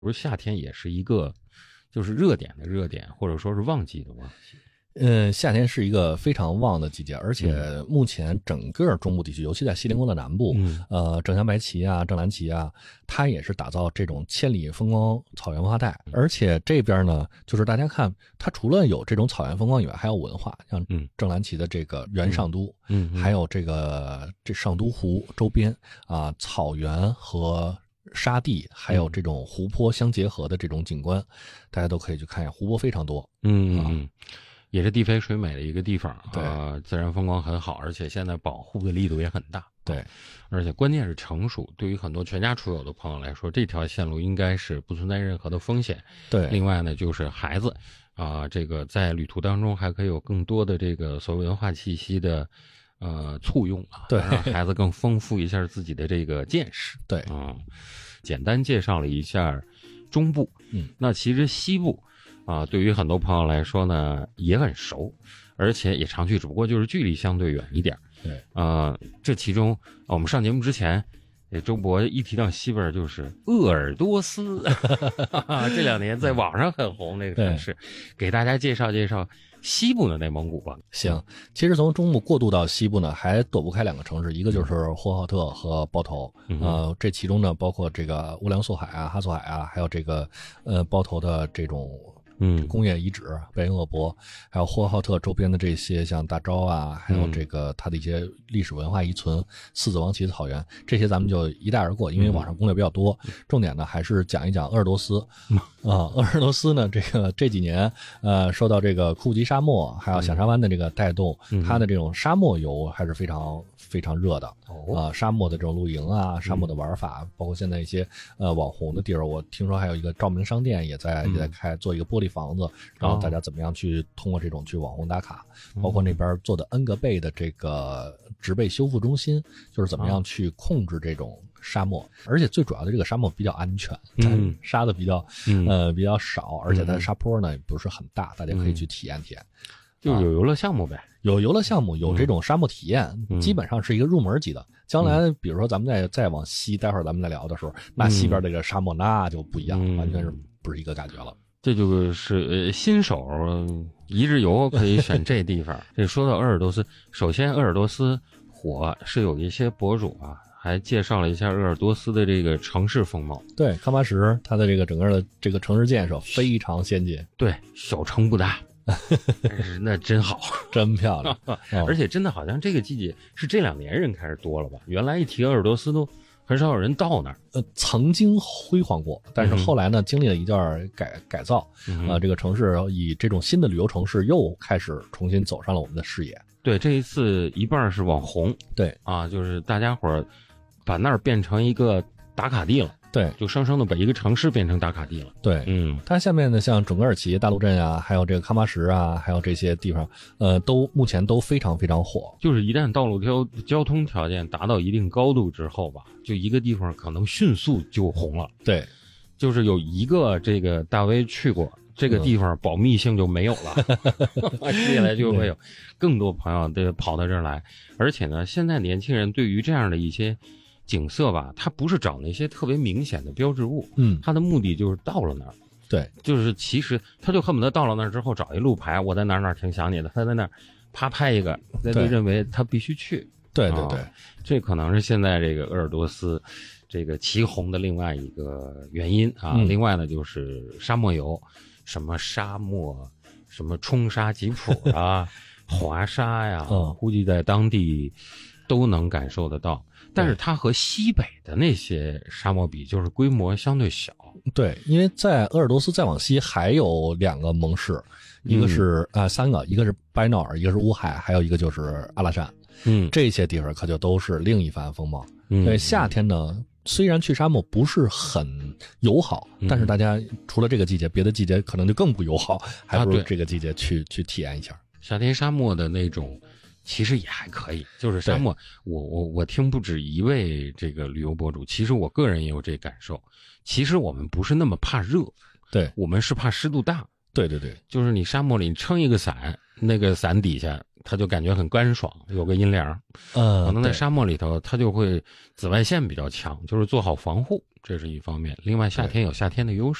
不是夏天也是一个就是热点的热点，或者说是旺季的旺季。 夏天是一个非常旺的季节，而且目前整个中部地区，尤其在锡林郭勒南部，正镶白旗啊、正蓝旗啊，它也是打造这种千里风光草原文化带。而且这边呢，就是大家看，它除了有这种草原风光以外，还有文化，像正蓝旗的这个原上都，还有这上都湖周边啊，草原和沙地还有这种湖泊相结合的这种景观，大家都可以去看一下，湖泊非常多。 也是地肥水美的一个地方，对，自然风光很好，而且现在保护的力度也很大， 对， 而且关键是成熟。对于很多全家出游的朋友来说，这条线路应该是不存在任何的风险。 对， 另外呢，就是孩子这个在旅途当中还可以有更多的这个所谓文化气息的簇拥啊， 对， 让孩子更丰富一下自己的这个见识。 对， 简单介绍了一下中部，那其实西部。对于很多朋友来说呢，也很熟，而且也常去，只不过就是距离相对远一点。 对， 这其中我们上节目之前，周博一提到西边就是鄂尔多斯，这2年在网上很红这个城市，给大家介绍介绍西部的内蒙古吧。 行，其实从中部过渡到西部呢，还躲不开2个城市，一个就是呼和浩特和包头。这其中呢，包括这个乌梁素海啊、哈索海啊，还有这个包头的这种。工业遗址贝恩鄂博，还有呼和浩特周边的这些像大昭啊，还有这个它的一些历史文化遗存，四子王旗的草原，这些咱们就一带而过，因为网上攻略比较多。重点呢还是讲一讲鄂尔多斯。鄂尔多斯呢，这几年受到这个库吉沙漠还有响沙湾的这个带动，它的这种沙漠游还是非常非常热的。沙漠的这种露营啊，沙漠的玩法，包括现在一些网红的地儿，我听说还有一个照明商店也在开，做一个玻璃房子，然后大家怎么样去通过这种去网红打卡，包括那边做的恩格贝的这个植被修复中心，就是怎么样去控制这种沙漠，而且最主要的这个沙漠比较安全，沙子比较少，而且它的沙坡呢也不是很大，大家可以去体验体验。 就有游乐项目呗， 有游乐项目，有这种沙漠体验，基本上是一个入门级的。将来比如说咱们再往西，待会儿咱们再聊的时候，那西边这个沙漠那就不一样，完全是不是一个感觉了。 这就是新手一日游可以选这地方。这说到鄂尔多斯，首先鄂尔多斯火是有一些博主还介绍了一下鄂尔多斯的这个城市风貌。 对，康巴什它的这个整个的这个城市建设非常先进。 对，小城不大。但是那真好， 真漂亮。 而且真的好像这个季节是这2年人开始多了吧？原来一提鄂尔多斯都很少有人到那儿。 曾经辉煌过，但是后来呢，经历了一段改造，这个城市以这种新的旅游城市又开始重新走上了我们的视野。 对，这一次一半是网红， 对就是大家伙把那儿变成一个打卡地了。 对， 就生生的把一个城市变成打卡地了。 对，它下面呢，像准噶尔旗、大陆镇啊，还有这个康巴什啊，还有这些地方，目前都非常非常火。 就是一旦道路交通条件达到一定高度之后吧，就一个地方可能迅速就红了。 对， 就是有一个这个大 V 去过这个地方，保密性就没有了，接下来就会有更多朋友得跑到这儿来。而且呢，现在年轻人对于这样的一些景色吧，他不是找那些特别明显的标志物，他的目的就是到了那儿， 对， 就是其实他就恨不得到了那儿之后找一路牌，我在哪儿挺想你的，他在那儿啪拍一个，那就认为他必须去。 对， 这可能是现在这个鄂尔多斯这个旗红的另外一个原因另外呢就是沙漠游，什么沙漠，什么冲沙吉普滑沙呀，估计在当地都能感受得到。但是它和西北的那些沙漠比，就是规模相对小。 对，因为在鄂尔多斯再往西还有2个盟市，一个是3个，一个是巴彦淖尔，一个是乌海，还有一个就是阿拉善。这些地方可就都是另一番风貌。所以夏天呢，虽然去沙漠不是很友好，但是大家除了这个季节，别的季节可能就更不友好，还不如这个季节去体验一下。 夏天沙漠的那种其实也还可以，就是沙漠，我听不止一位这个旅游博主，其实我个人也有这感受。其实我们不是那么怕热， 对， 我们是怕湿度大。 对， 就是你沙漠里你撑一个伞， 那个伞底下，它就感觉很干爽，有个阴凉。可能在沙漠里头，它就会紫外线比较强，就是做好防护，这是一方面。另外，夏天有夏天的优势。